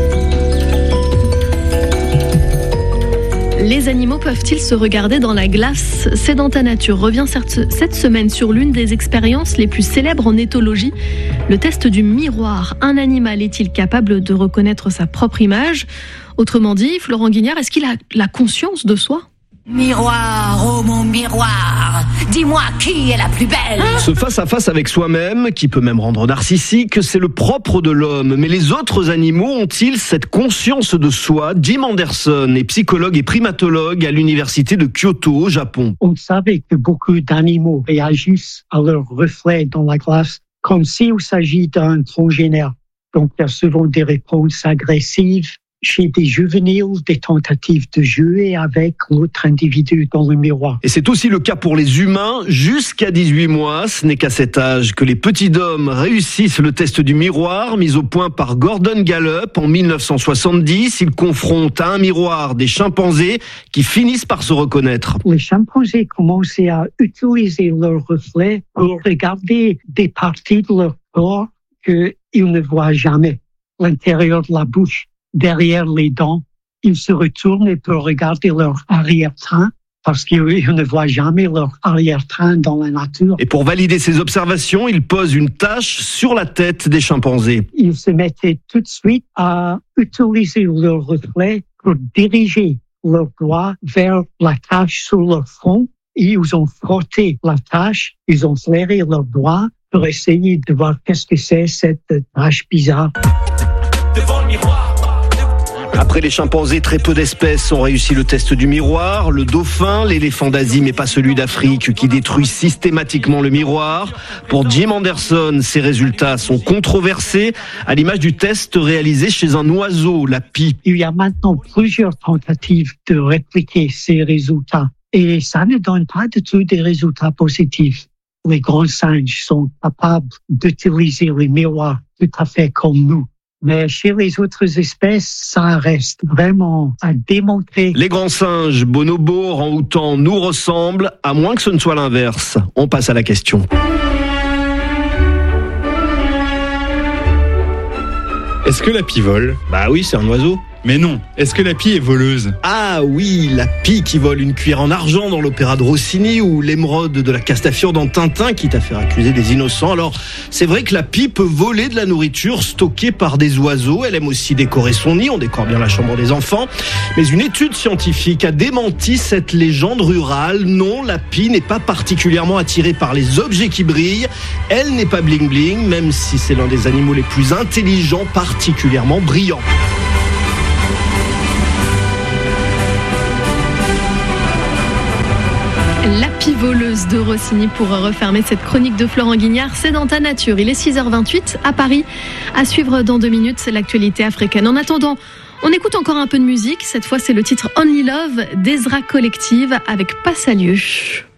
Les animaux peuvent-ils se regarder dans la glace ? C'est dans ta nature revient cette semaine sur l'une des expériences les plus célèbres en éthologie, le test du miroir. Un animal est-il capable de reconnaître sa propre image ? Autrement dit, Florent Guignard, est-ce qu'il a la conscience de soi ?
Miroir, oh mon miroir, dis-moi qui est la plus belle.
Ce face-à-face avec soi-même, qui peut même rendre narcissique, c'est le propre de l'homme. Mais les autres animaux ont-ils cette conscience de soi ? Jim Anderson est psychologue et primatologue à l'université de Kyoto, au Japon.
On savait que beaucoup d'animaux réagissent à leur reflet dans la glace comme s'il s'agit d'un congénère. Donc il y a souvent des réponses agressives. Chez des juvéniles, des tentatives de jouer avec l'autre individu dans le miroir.
Et c'est aussi le cas pour les humains, jusqu'à dix-huit mois. Ce n'est qu'à cet âge que les petits dômes réussissent le test du miroir, mis au point par Gordon Gallup en mille neuf cent soixante-dix. Il confronte à un miroir des chimpanzés qui finissent par se reconnaître.
Les chimpanzés commençaient à utiliser leur reflet pour regarder des parties de leur corps qu'ils ne voient jamais. L'intérieur de la bouche. Derrière les dents, ils se retournent pour regarder leur arrière-train parce qu'ils ne voient jamais leur arrière-train dans la nature.
Et pour valider ces observations, ils posent une tache sur la tête des chimpanzés.
Ils se mettaient tout de suite à utiliser leur reflet pour diriger leurs doigts vers la tache sur leur front. Et ils ont frotté la tache, ils ont flairé leurs doigts pour essayer de voir qu'est-ce que c'est cette tache bizarre.
Devant le miroir. Après les chimpanzés, très peu d'espèces ont réussi le test du miroir. Le dauphin, l'éléphant d'Asie, mais pas celui d'Afrique, qui détruit systématiquement le miroir. Pour Jim Anderson, ces résultats sont controversés, à l'image du test réalisé chez un oiseau, la pie.
Il y a maintenant plusieurs tentatives de répliquer ces résultats. Et ça ne donne pas du tout des résultats positifs. Les grands singes sont capables d'utiliser les miroirs tout à fait comme nous. Mais chez les autres espèces, ça reste vraiment à démontrer.
Les grands singes, bonobos, orang-outans nous ressemblent, à moins que ce ne soit l'inverse. On passe à la question.
Est-ce que la pie vole ?
Bah oui, c'est un oiseau.
Mais non, est-ce que la pie est voleuse ?
Ah oui, la pie qui vole une cuillère en argent dans l'opéra de Rossini ou l'émeraude de la Castafiore dans Tintin, quitte à faire accuser des innocents. Alors, c'est vrai que la pie peut voler de la nourriture stockée par des oiseaux. Elle aime aussi décorer son nid, on décore bien la chambre des enfants. Mais une étude scientifique a démenti cette légende rurale. Non, la pie n'est pas particulièrement attirée par les objets qui brillent. Elle n'est pas bling-bling, même si c'est l'un des animaux les plus intelligents, particulièrement brillants.
La pie voleuse de Rossini pour refermer cette chronique de Florent Guignard, c'est dans ta nature. Il est six heures vingt-huit à Paris. À suivre dans deux minutes, l'actualité africaine. En attendant, on écoute encore un peu de musique. Cette fois, c'est le titre Only Love d'Ezra Collective avec Passalieu.